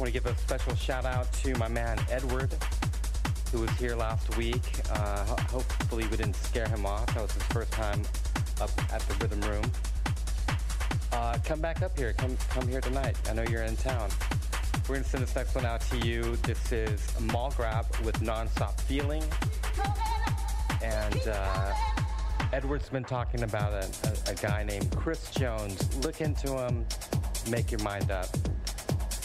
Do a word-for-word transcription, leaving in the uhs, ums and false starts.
want to give a special shout out to my man Edward, who was here last week. Uh, ho- hopefully we didn't scare him off. That was his first time up at the Rhythm Room. Uh, come back up here. Come come here tonight. I know you're in town. We're going to send this next one out to you. This is Mall Grab with Nonstop Feeling. And uh, Edward's been talking about a, a, a guy named Chris Jones. Look into him. Make your mind up.